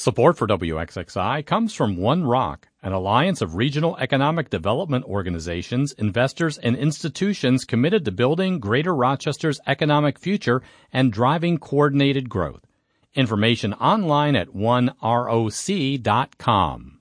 Support for WXXI comes from One Rock, an alliance of regional economic development organizations, investors, and institutions committed to building Greater Rochester's economic future and driving coordinated growth. Information online at oneroc.com.